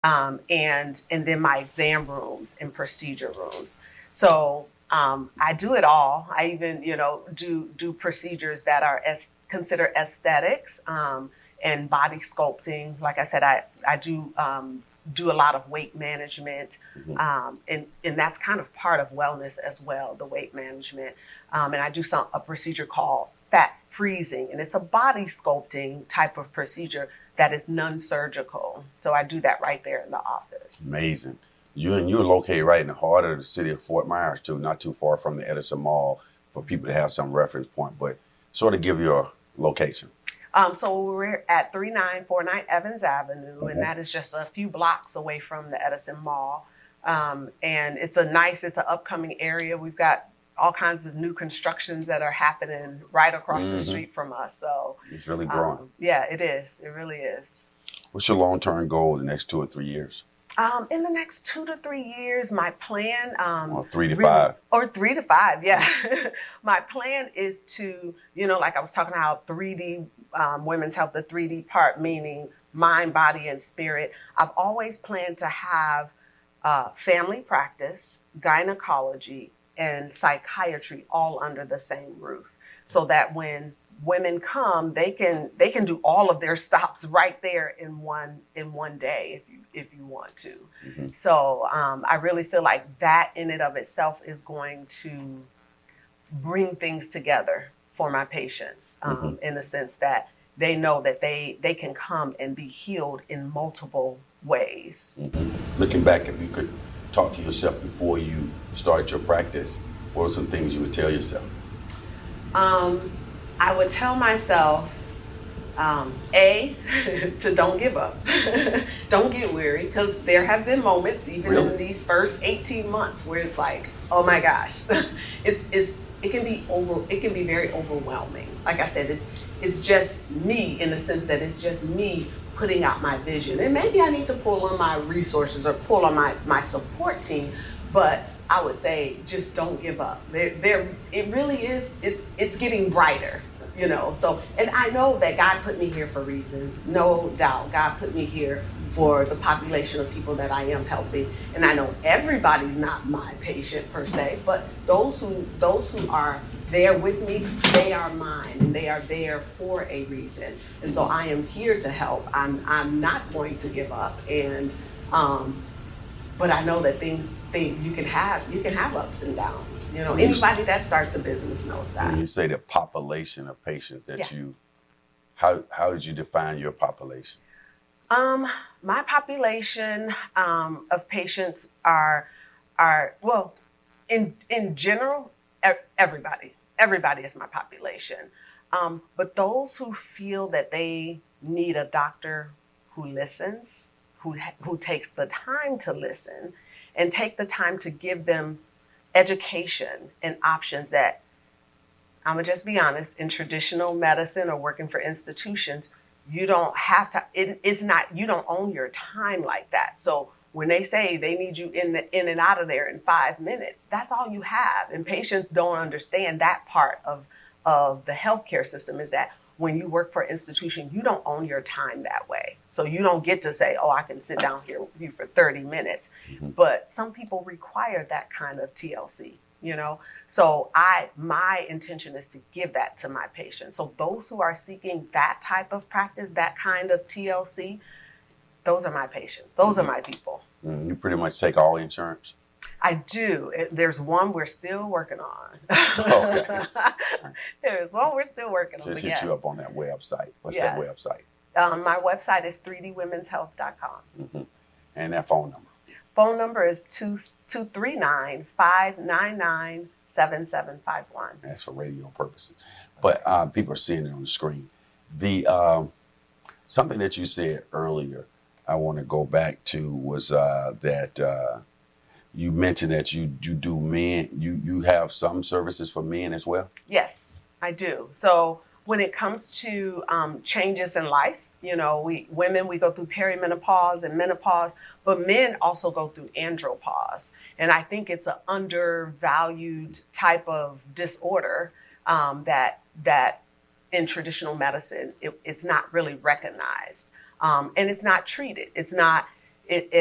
and then my exam rooms and procedure rooms. So I do it all. I even, do procedures that are considered aesthetics, and body sculpting. Like I said, I do a lot of weight management, and that's kind of part of wellness as well, the weight management. And I do a procedure called fat freezing, and it's a body sculpting type of procedure that is non-surgical. So I do that right there in the office. Amazing. You're located right in the heart of the city of Fort Myers, too, not too far from the Edison Mall, for people to have some reference point, but sort of give your location. So we're at 3949 Evans Avenue, and that is just a few blocks away from the Edison Mall. And it's an upcoming area. We've got all kinds of new constructions that are happening right across the street from us. So it's really growing. Yeah, it is. It really is. What's your long-term goal in the next 2 or 3 years? In the next 2 to 3 years, my plan, or 3 to 5, or 3 to 5, yeah. My plan is to, like I was talking about 3D women's health, the 3D part, meaning mind, body, and spirit. I've always planned to have family practice, gynecology, and psychiatry all under the same roof, so that when women come, they can do all of their stops right there in one day if you want to. So I really feel like that in and of itself is going to bring things together for my patients, in the sense that they know that they can come and be healed in multiple ways. Looking back, if you could talk to yourself before you started your practice, what are some things you would tell yourself? I would tell myself, to don't give up. Don't get weary, because there have been moments, even in these first 18 months, where it's like, oh my gosh, it can be very overwhelming. Like I said, it's just me, in the sense that it's just me putting out my vision. And maybe I need to pull on my resources or pull on my support team, but I would say just don't give up. It really is, it's getting brighter. So, and I know that God put me here for a reason, no doubt. God put me here for the population of people that I am helping. And I know everybody's not my patient per se, but those who are there with me, they are mine, and they are there for a reason. And so I am here to help. I'm not going to give up. And but I know that you can have ups and downs. Anybody that starts a business knows that. When you say the population of patients that how did you define your population? My population of patients are well, in general, everybody is my population. But those who feel that they need a doctor who listens, who takes the time to listen, and take the time to give them education and options that, I'm gonna just be honest, in traditional medicine or working for institutions, you don't have to, you don't own your time like that. So when they say they need you in and out of there in 5 minutes, that's all you have. And patients don't understand that part of the healthcare system, is that when you work for an institution, you don't own your time that way. So you don't get to say, oh, I can sit down here with you for 30 minutes. But some people require that kind of TLC, So my intention is to give that to my patients. So those who are seeking that type of practice, that kind of TLC, those are my patients. Those are my people. You pretty much take all insurance? I do. There's one we're still working on. Okay. There's one we're still working on. Just hit you up on that website. What's that website? My website is 3dwomenshealth.com. And that phone number? Phone number is 239-599-7751. That's for radio purposes. But people are seeing it on the screen. The something that you said earlier, I want to go back to, was that you mentioned that you do men, you have some services for men as well? Yes, I do. So when it comes to changes in life, women, we go through perimenopause and menopause, but men also go through andropause. And I think it's an undervalued type of disorder that in traditional medicine, it's not really recognized. And it's not treated. it